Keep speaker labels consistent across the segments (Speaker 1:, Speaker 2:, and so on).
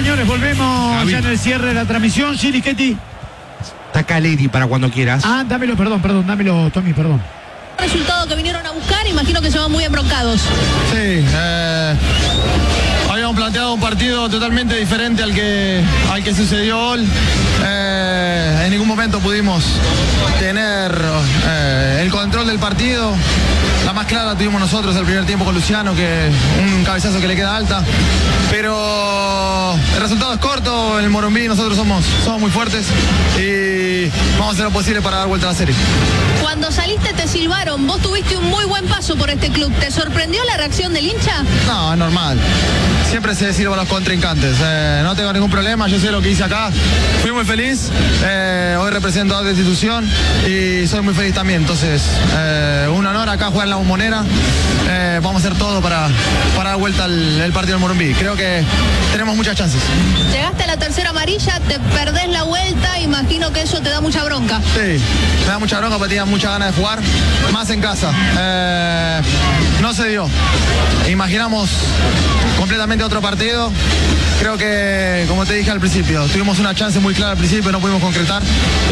Speaker 1: señores, volvemos
Speaker 2: Gaby.
Speaker 1: ya en el cierre de la transmisión. Sí, Lichetti.
Speaker 2: Está Caleri para cuando quieras.
Speaker 1: Ah, dámelo, perdón, dámelo, Tommy, perdón.
Speaker 3: Resultado que vinieron a buscar, imagino que se van muy embroncados.
Speaker 4: Sí, habíamos planteado un partido totalmente diferente al que sucedió hoy. En ningún momento pudimos tener el control del partido. La más clara tuvimos nosotros el primer tiempo con Luciano, que un cabezazo que le queda alta. Pero el resultado es corto, en el Morumbí nosotros somos muy fuertes y vamos a hacer lo posible para dar vuelta a la serie.
Speaker 3: Cuando saliste te silbaron, vos tuviste un muy buen paso por este club. ¿Te sorprendió la reacción del hincha?
Speaker 4: No, es normal. Siempre se sirve a los contrincantes. No tengo ningún problema, yo sé lo que hice acá. Fui muy feliz. Hoy represento a otra institución y soy muy feliz también. Entonces, un honor acá jugar en la Bombonera. Vamos a hacer todo para dar vuelta el partido del Morumbí. Creo que tenemos muchas chances.
Speaker 3: Llegaste a la tercera amarilla, te perdés la vuelta, imagino que eso te da mucha bronca.
Speaker 4: Sí, me da mucha bronca porque tenía muchas ganas de jugar, más en casa. No se dio. Imaginamos completamente otro partido. Creo que, como te dije al principio, tuvimos una chance muy clara al principio, no pudimos concretar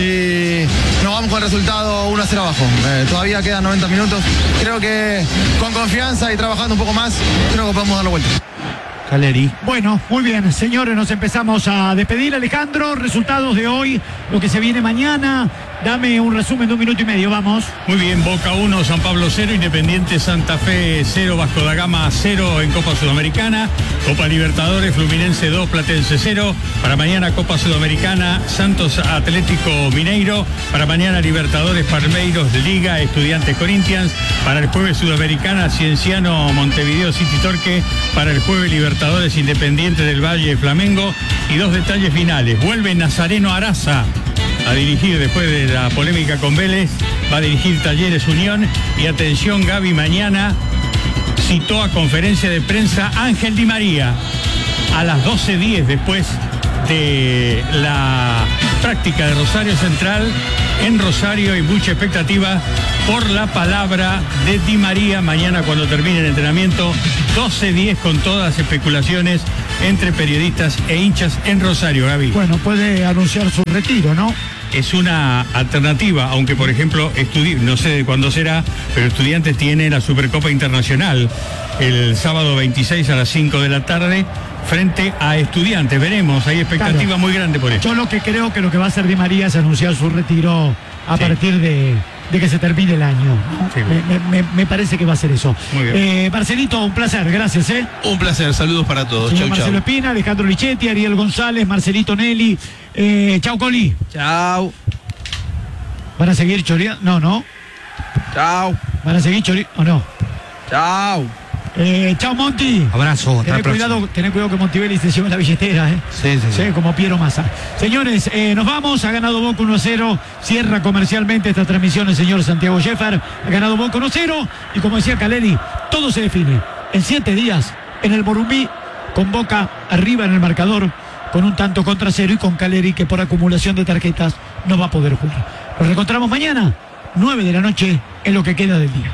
Speaker 4: y nos vamos con el resultado 1-0 abajo. Todavía quedan 90 minutos. Creo que con confianza y trabajando un poco más, creo que podemos dar la vuelta.
Speaker 2: Caleri.
Speaker 1: Bueno, muy bien, señores, nos empezamos a despedir. Alejandro, resultados de hoy, lo que se viene mañana. Dame un resumen de 1 minuto y medio, vamos.
Speaker 5: Muy bien, Boca 1, San Pablo 0, Independiente Santa Fe 0, Vasco da Gama 0 en Copa Sudamericana, Copa Libertadores, Fluminense 2, Platense 0, para mañana Copa Sudamericana, Santos Atlético Mineiro, para mañana Libertadores, Palmeiros, Liga, Estudiantes Corinthians, para el jueves Sudamericana, Cienciano Montevideo City Torque, para el jueves Libertadores, Independiente del Valle, Flamengo, y 2 detalles finales. Vuelve Nazareno Araza a dirigir después de la polémica con Vélez, va a dirigir Talleres Unión y atención Gaby, mañana citó a conferencia de prensa Ángel Di María a las 12:10 después de la práctica de Rosario Central en Rosario y mucha expectativa por la palabra de Di María mañana cuando termine el entrenamiento. 12:10 con todas las especulaciones entre periodistas e hinchas en Rosario, Gaby.
Speaker 1: Bueno, puede anunciar su retiro, ¿no?
Speaker 5: Es una alternativa, aunque por ejemplo, no sé de cuándo será, pero Estudiantes tiene la Supercopa Internacional el sábado 26 a las 5 de la tarde frente a Estudiantes. Veremos, hay expectativa muy grande por eso.
Speaker 1: Yo lo que creo que lo que va a hacer Di María es anunciar su retiro a partir de que se termine el año, ¿no?
Speaker 5: Sí.
Speaker 1: Me parece que va a ser eso.
Speaker 5: Muy bien.
Speaker 1: Marcelito, un placer, gracias.
Speaker 6: Un placer, saludos para todos.
Speaker 1: Señor
Speaker 6: Chau,
Speaker 1: Marcelo
Speaker 6: chau.
Speaker 1: Espina, Alejandro Lichetti, Ariel González, Marcelito Nelly. Chau, Coli.
Speaker 6: Chau.
Speaker 1: ¿Van a seguir choreando? No.
Speaker 6: Chau.
Speaker 1: ¿Van a seguir choreando o no?
Speaker 6: Chau.
Speaker 1: Chau, Monti.
Speaker 2: Abrazo, hasta la
Speaker 1: Tené cuidado que Montivelli se lleva la billetera,
Speaker 2: Sí.
Speaker 1: como Piero Massa. Señores, nos vamos. Ha ganado Boca 1-0. Cierra comercialmente esta transmisión el señor Santiago Scheffer. Ha ganado Boca 1-0. Y como decía Caleri, todo se define en 7 días en el Morumbí, con Boca arriba en el marcador, con un tanto contra 0 y con Caleri que por acumulación de tarjetas no va a poder jugar. Nos reencontramos mañana, 9 de la noche, en lo que queda del día.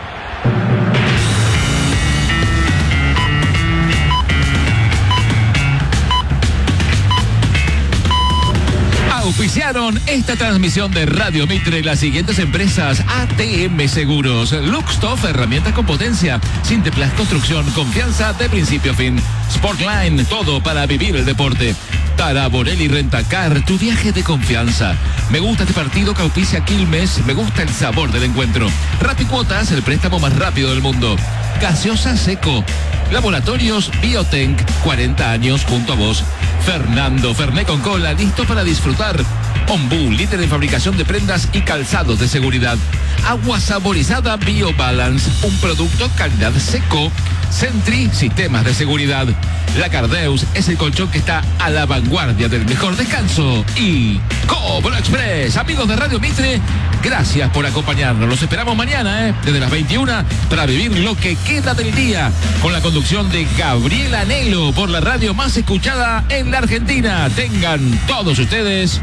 Speaker 7: Auspiciaron esta transmisión de Radio Mitre las siguientes empresas: ATM Seguros, Luxtoff, herramientas con potencia, Sinteplas Construcción, confianza de principio a fin, Sportline, todo para vivir el deporte, Taraborelli Rentacar, tu viaje de confianza. Me gusta este partido que auspicia Quilmes, me gusta el sabor del encuentro. Rapicuotas, el préstamo más rápido del mundo. Gaseosa Seco, Laboratorios Biotenc, 40 años junto a vos. Fernando Ferné con cola, listo para disfrutar. Ombú, líder en fabricación de prendas y calzados de seguridad. Agua saborizada BioBalance, un producto calidad Seco. Sentry, sistemas de seguridad. La Cardeus es el colchón que está a la vanguardia del mejor descanso. Y Cobro Express, amigos de Radio Mitre, gracias por acompañarnos. Los esperamos mañana, desde las 21, para vivir lo que queda del día, con la conducción de Gabriel Anelo por la radio más escuchada en la Argentina. Tengan todos ustedes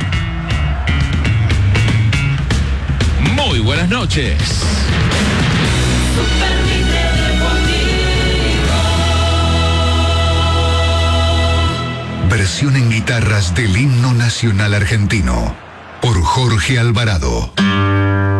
Speaker 7: muy buenas noches.
Speaker 8: versión en guitarras del himno nacional argentino por Jorge Alvarado.